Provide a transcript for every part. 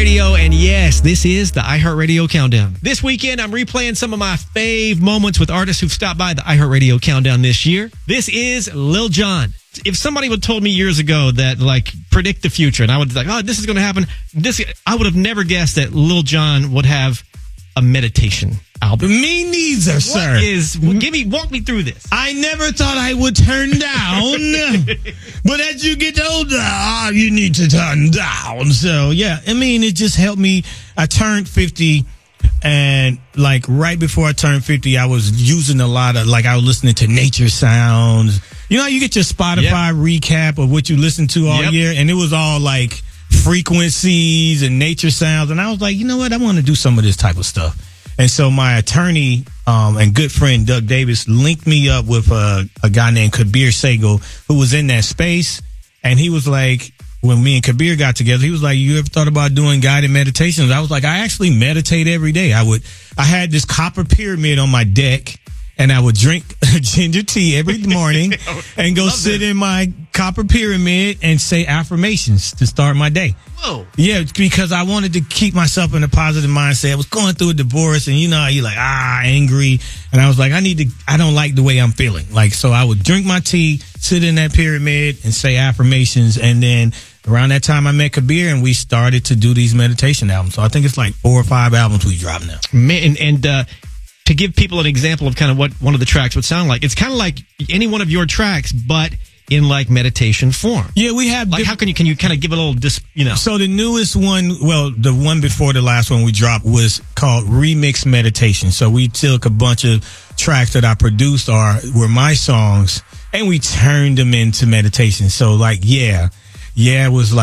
iHeartRadio, and yes, this is the iHeartRadio Countdown. This weekend, I'm replaying some of my fave moments with artists who've stopped by the iHeartRadio Countdown this year. This is Lil Jon. If somebody would told me years ago that, predict the future, and I would be like, oh, this is going to happen, I would have never guessed that Lil Jon would have a meditation album. Me neither, sir. Walk me through this. I never thought I would turn down, but as you get older, you need to turn down. So, yeah, it just helped me. I turned 50, and, right before I turned 50, I was using a lot of, I was listening to nature sounds. You know, you get your Spotify recap of what you listen to all year, and it was all, frequencies and nature sounds, and I was like, you know what, I want to do some of this type of stuff. And so my attorney and good friend Doug Davis linked me up with a guy named Kabir Sehgal, who was in that space, and he was like, when me and Kabir got together, he was like, you ever thought about doing guided meditations? I was like, I actually meditate every day. I had this copper pyramid on my deck, and I would drink ginger tea every morning and go sit in my copper pyramid and say affirmations to start my day. Whoa. Yeah, because I wanted to keep myself in a positive mindset. I was going through a divorce, and you're angry. And I was like, I don't like the way I'm feeling. So I would drink my tea, sit in that pyramid and say affirmations. And then around that time I met Kabir, and we started to do these meditation albums. So I think it's 4 or 5 albums we drop now. Man, and to give people an example of kind of what one of the tracks would sound like, it's kind of like any one of your tracks, but in meditation form. Yeah, we have. How can you kind of give a little, So the newest one, the one before the last one we dropped was called Remix Meditation. So we took a bunch of tracks that I produced were my songs, and we turned them into meditation. So yeah was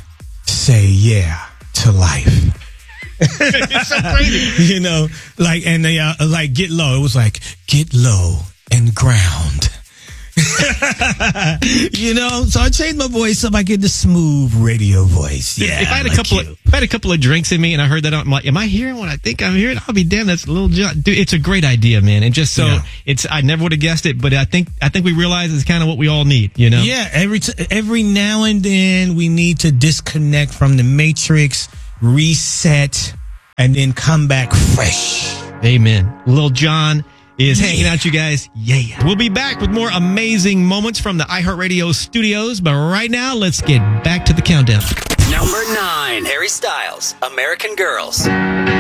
say yeah to life. It's so crazy. And they get low. It was get low and ground. So I changed my voice up. I get the smooth radio voice. Yeah. If I had a couple of drinks in me and I heard that, I'm like, am I hearing what I think I'm hearing? I'll be damned. That's a little dude. It's a great idea, man. And just I never would have guessed it, but I think we realize it's kind of what we all need, Yeah. Every now and then we need to disconnect from the matrix, reset, and then come back fresh. Amen. Lil Jon is hanging out, you guys. Yeah. We'll be back with more amazing moments from the iHeartRadio studios. But right now, let's get back to the countdown. Number 9, Harry Styles, American Girls.